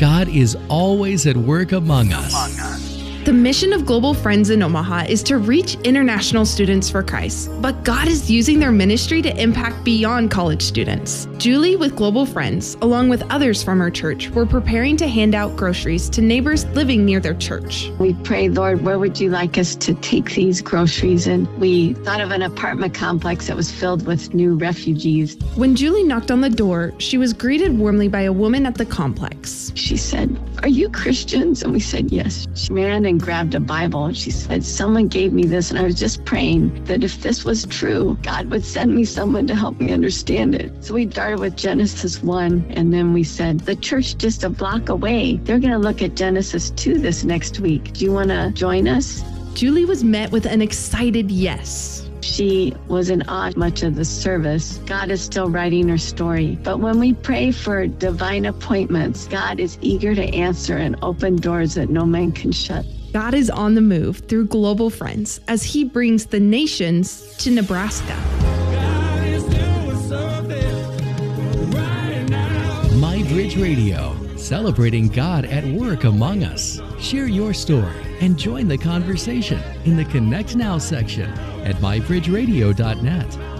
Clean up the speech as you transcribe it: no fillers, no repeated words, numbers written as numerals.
God is always at work among us. The mission of Global Friends in Omaha is to reach international students for Christ, but God is using their ministry to impact beyond college students. Julie with Global Friends, along with others from her church, were preparing to hand out groceries to neighbors living near their church. We prayed, Lord, where would you like us to take these groceries? And we thought of an apartment complex that was filled with new refugees. When Julie knocked on the door, she was greeted warmly by a woman at the complex. She said, "Are you Christians?" And we said, "Yes." She ran and grabbed a Bible and she said, "Someone gave me this and I was just praying that if this was true, God would send me someone to help me understand it." So we started with Genesis 1 and then we said, the church just a block away, they're going to look at Genesis 2 this next week. Do you want to join us? Julie was met with an excited yes. She was in awe much of the service. God is still writing her story. But when we pray for divine appointments, God is eager to answer and open doors that no man can shut. God is on the move through Global Friends as he brings the nations to Nebraska. MyBridge Radio, celebrating God at work among us. Share your story and join the conversation in the Connect Now section at mybridgeradio.net.